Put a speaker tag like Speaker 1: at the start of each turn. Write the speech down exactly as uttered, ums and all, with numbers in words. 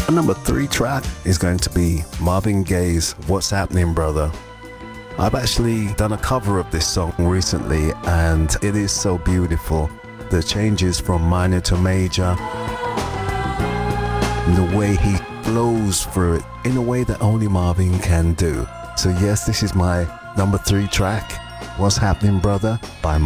Speaker 1: The number three track is going to be Marvin Gaye's What's Happening Brother. I've actually done a cover of this song recently and it is so beautiful. The changes from minor to major, and the way he flows through it in a way that only Marvin can do. So yes, this is my number three track, What's Happening Brother by